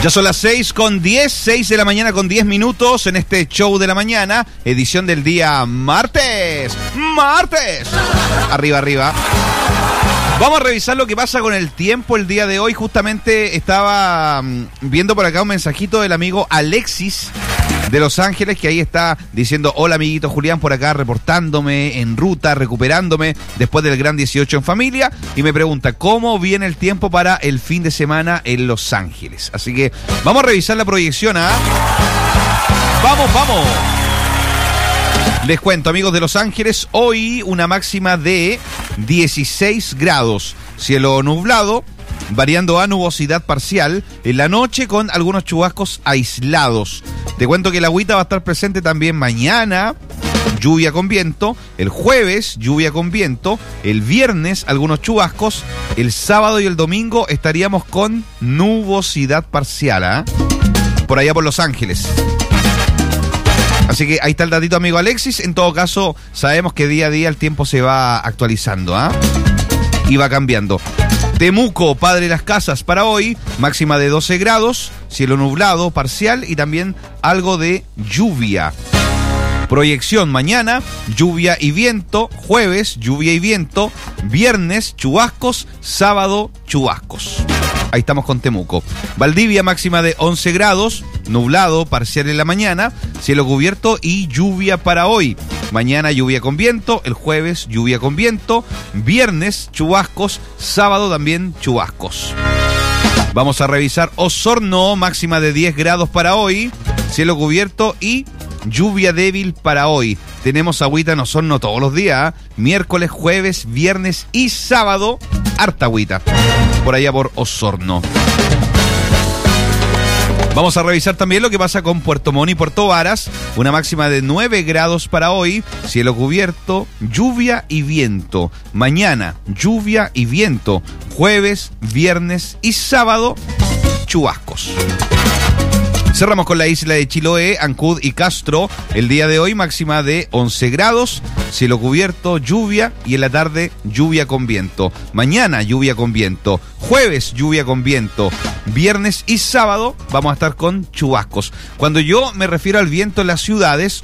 Ya son las 6:10, 6 de la mañana con 10 minutos en este show de la mañana, edición del día martes. Arriba, arriba. Vamos a revisar lo que pasa con el tiempo el día de hoy. Justamente estaba viendo por acá un mensajito del amigo Alexis de Los Ángeles, que ahí está diciendo: hola amiguito Julián, por acá reportándome en ruta, recuperándome después del gran 18 en familia, y me pregunta cómo viene el tiempo para el fin de semana en Los Ángeles. Así que vamos a revisar la proyección, ¿ah? ¡Vamos! Les cuento, amigos de Los Ángeles, hoy una máxima de 16 grados, cielo nublado, variando a nubosidad parcial, en la noche con algunos chubascos aislados. Te cuento que el agüita va a estar presente también mañana, lluvia con viento, el jueves lluvia con viento, el viernes algunos chubascos, el sábado y el domingo estaríamos con nubosidad parcial, ¿eh? Por allá por Los Ángeles. Así que ahí está el datito, amigo Alexis. En todo caso, sabemos que día a día el tiempo se va actualizando, ¿ah? Y va cambiando. Temuco, Padre Las Casas, para hoy, máxima de 12 grados, cielo nublado, parcial y también algo de lluvia. Proyección mañana, lluvia y viento, jueves, lluvia y viento, viernes, chubascos, sábado, chubascos. Ahí estamos con Temuco. Valdivia, máxima de 11 grados, nublado, parcial en la mañana, cielo cubierto y lluvia para hoy. Mañana lluvia con viento, el jueves lluvia con viento, viernes chubascos, sábado también chubascos. Vamos a revisar Osorno, máxima de 10 grados para hoy, cielo cubierto y lluvia débil para hoy. Tenemos agüita en Osorno todos los días, ¿eh? Miércoles, jueves, viernes y sábado, harta agüita por allá por Osorno. Vamos a revisar también lo que pasa con Puerto Montt y Puerto Varas. Una máxima de 9 grados para hoy, cielo cubierto, lluvia y viento. Mañana, lluvia y viento. Jueves, viernes y sábado, chubascos. Cerramos con la isla de Chiloé, Ancud y Castro. El día de hoy máxima de 11 grados, cielo cubierto, lluvia y en la tarde lluvia con viento. Mañana lluvia con viento, jueves lluvia con viento, viernes y sábado vamos a estar con chubascos. Cuando yo me refiero al viento en las ciudades,